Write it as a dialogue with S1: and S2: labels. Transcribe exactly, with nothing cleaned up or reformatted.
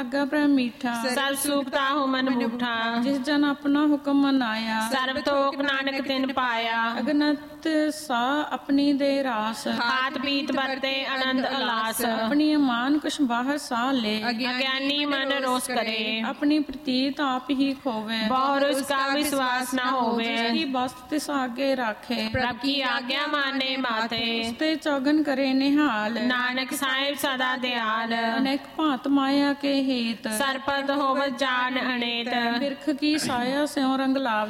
S1: ਆਗਾ ਪ੍ਰਭ ਮੀਠਾ
S2: ਸਰਬ ਸੁਖਤਾ ਹੋ ਮਨ ਮੂਠਾ।
S1: ਜਿਸ ਜਨ ਆਪਣਾ ਹੁਕਮ ਮਨਾਇਆ
S2: ਸਰਬ ਤੋਖ ਨਾਨਕ ਤਿਨ ਪਾਇਆ।
S1: ਅਗਨਤ ਸਾ ਆਪਣੀ ਦੇ ਰਾਸ
S2: ਖਾਤ ਪੀਤ ਵਰਤੇ ਆਨੰਦ ਅਲਾਸ।
S1: ਆਪਣੀ ਅਮਾਨ ਕੁਛ ਬਾਹਰ ਸਾਹ ਲੈ
S2: ਅਗਿਆਨੀ ਮਨ ਰੋਸ ਕਰੇ।
S1: ਆਪਣੀ ਪ੍ਰਤੀਤ ਆਪ ਹੀ ਖੋਵੇ
S2: ਬਹੁਰ ਉਸਕਾ ਵਿਸ਼ਵਾਸ ਨਾ ਹੋਵੇ।
S1: ਜਿਸकी ਬਸਤ ਤਿਸ ਆਗੇ ਰਾਖੇ
S2: ਪ੍ਰਭ ਕੀ ਆਗਿਆ ਮਾਨੇ ਮਾਤੇ।
S1: ਤੇ ਚੌਗਨ ਕਰੇ ਨਿਹਾਲ
S2: ਨਾਨਕ ਸਾਹਿਬ ਸਦਾ ਦਿਆਲ।
S1: ਅਨੇਕ ਭਾਂਤ ਮਾਇਆ ਕੇ ਹੇਤ
S2: ਸਰਪਦ ਹੋਵਤ ਜਾਨ ਅਨੇਤ।
S1: ਬਿਰਖ ਕੀ ਸਾਇਆ ਸਿਉ ਰੰਗ ਲਾਵੇ